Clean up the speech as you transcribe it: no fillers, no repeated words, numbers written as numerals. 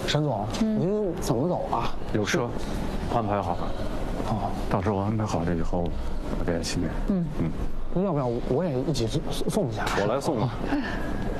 沈总，您怎么走啊？ 有车，安排好了。 哦， 到时候安排好了以后，我联系你。 要不要我也一起送一下？ 我来送吧。